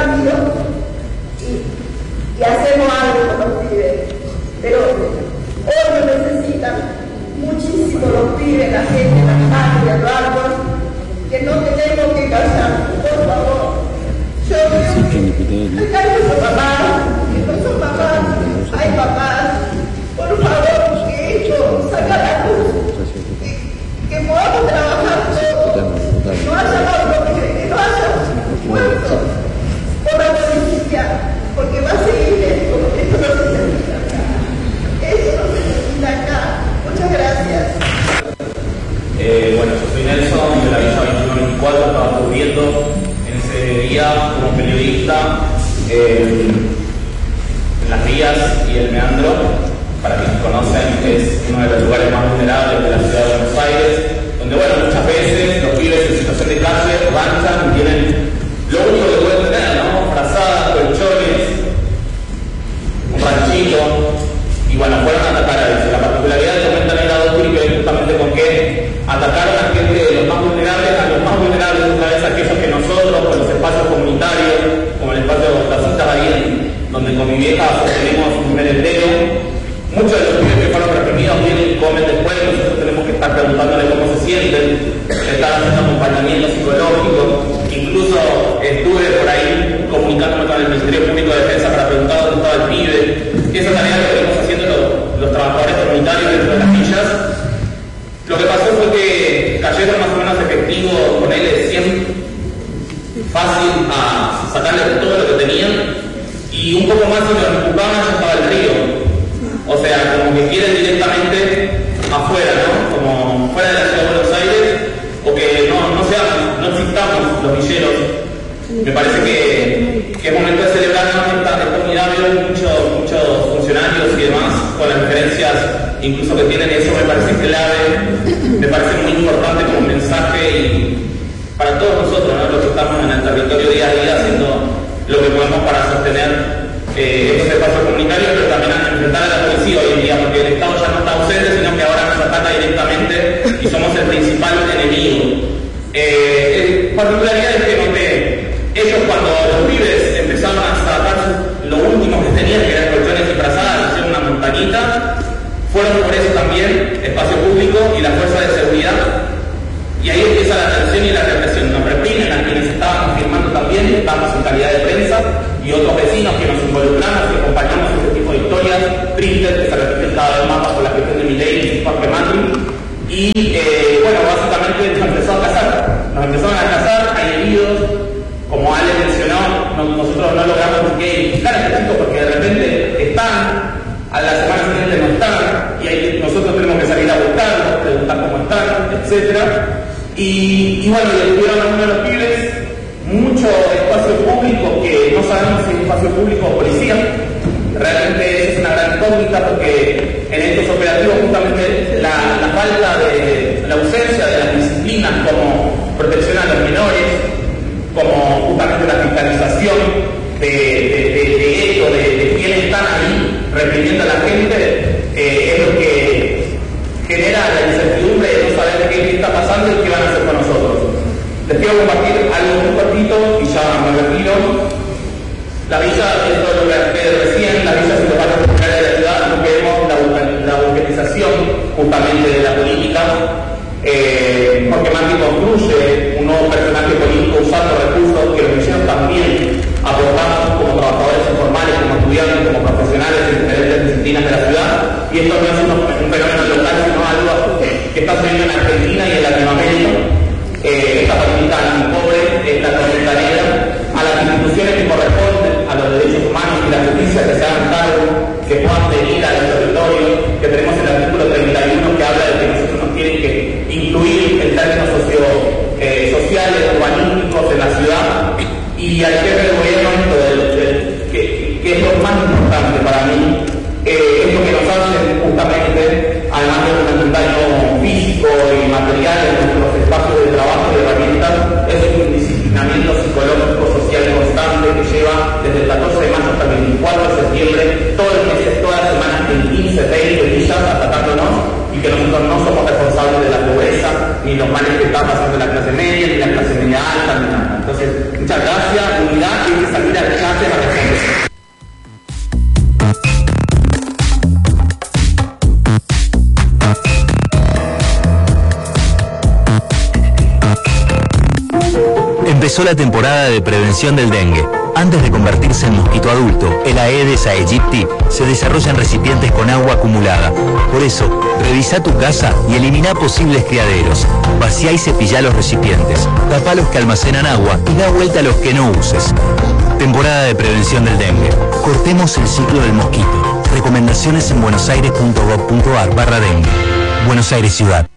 cambio y hacemos algo con los pibes. Pero hoy lo necesitan muchísimo los pibes, la gente, las madres, los árboles, que no tenemos que callar, por favor. Yo veo que hay muchos papás, que no son papás, hay papás, por favor, que esto salga a la luz, que podamos trabajar todos, que no haya otro, que no haya muertos por la policía, porque va a seguir esto no se necesita acá. Eso no se necesita acá. Muchas gracias. Bueno, yo soy Nelson, de la Villa 2124, estaba cubriendo en ese día como periodista en las vías y el meandro. Para quienes conocen, es uno de los lugares más vulnerables de la ciudad de Buenos Aires, donde, bueno, muchas veces los pibes en situación de calle ranchan y tienen lo único que pueden tener, ¿no? Frazadas, colchones, un ranchito, y bueno, fueron a atacar a eso. La particularidad de Tormenta Negra 2 tiene que ver justamente con que atacaron a gente de los más vulnerables, otra vez aquellos que nosotros, con los espacios comunitarios, como el espacio de Tacitas ahí, donde con mi vieja sostenemos un merendero. Muchos de los pibes que fueron reprimidos vienen y comen después, nosotros tenemos que estar preguntándole cómo se sienten, estar haciendo acompañamiento psicológico. Incluso estuve por ahí comunicándome con el Ministerio Público de Defensa para preguntar dónde estaba el pibe. Esa tarea que venimos haciendo los trabajadores comunitarios dentro de las villas. Lo que pasó fue que cayeron más o menos efectivos con él de 100, fácil a sacarle todo lo que tenían, y un poco más si lo empujaban ya estaba el río. O sea, como que quieren directamente afuera, ¿no? Como fuera de la ciudad de Buenos Aires, o que no existamos los villeros. Me parece que es momento de celebrar esta unidad. Veo muchos funcionarios y demás con las referencias incluso que tienen, eso me parece clave, me parece muy importante como mensaje y para todos nosotros, ¿no? Los que estamos en el territorio día a día haciendo lo que podemos para sostener estos espacios comunitarios, pero también a enfrentar a la policía hoy en día, porque el Estado ya no está ausente, sino que ahora nos ataca directamente y somos el principal enemigo. Particularidades que noté, ellos cuando los pibes empezaron a sacar lo último que tenían, que eran colchones y frazadas, hicieron una montañita, fueron por eso también espacio público y la fuerza de seguridad, y ahí empieza la tensión y la represión. Nos reprimen a quienes estaban firmando también, estamos en calidad de prensa, y otros vecinos que nos involucramos y acompañamos este tipo de historias tristes que se repiten cada vez más bajo la gestión de Milei y Jorge Macri. Y bueno, básicamente nos empezaron a cazar, hay heridos, como Ale mencionó, nosotros no logramos identificar a estos chicos porque de repente están, a la semana siguiente no están, y nosotros tenemos que salir a buscarlos, preguntar cómo están, etc. Y bueno, le tuvieron a uno de los pibes mucho espacio público, que no sabemos si es espacio público o policía. Realmente es una gran incógnita porque en estos operativos justamente la falta de la ausencia de las disciplinas como protección a los menores, como justamente la fiscalización de esto, de quiénes están ahí reprimiendo a la gente, es lo que genera la incertidumbre de no saber qué está pasando y qué van a hacer con nosotros. Les quiero compartir algo muy cortito y ya me retiro. La villa, esto es lo que recién, la villa y los barrios populares de la ciudad, no queremos la burguesización justamente de la política, porque Macri construye un nuevo personaje político usando recursos que los villeros también aportamos como trabajadores informales, como estudiantes, como profesionales en diferentes disciplinas de la ciudad, y esto no es un fenómeno local, sino algo que está sucediendo en Argentina y en Latinoamérica. Esta política antipobre, esta tormenta negra, a las instituciones que corresponden, a los derechos humanos y la justicia que se hagan cargo, que puedan venir a los territorios, que tenemos el artículo 31 que habla de que nosotros nos tienen que incluir en términos sociales, urbanísticos en la ciudad, y al jefe del gobierno que es lo más importante para mí, es lo que nos hacen justamente, además de un daño físico y material en nuestros espacios de trabajo y de herramientas, es un disciplinamiento psicológico social constante que lleva desde el 14 de mayo hasta el 24 de septiembre, todos los meses, todas las semanas, en 15, 20 villas atacándonos, y que nosotros no somos responsables de la pobreza, ni los males que está pasando en la clase media, ni la clase media alta, ni nada. Entonces, Muchas gracias, unidad, y hay que salir a la calle a responder. Empezó la temporada de prevención del dengue. Antes de convertirse en mosquito adulto, el Aedes aegypti se desarrolla en recipientes con agua acumulada. Por eso, revisa tu casa y elimina posibles criaderos. Vacía y cepilla los recipientes. Tapa los que almacenan agua y da vuelta a los que no uses. Temporada de prevención del dengue. Cortemos el ciclo del mosquito. Recomendaciones en buenosaires.gov.ar/dengue. Buenos Aires Ciudad.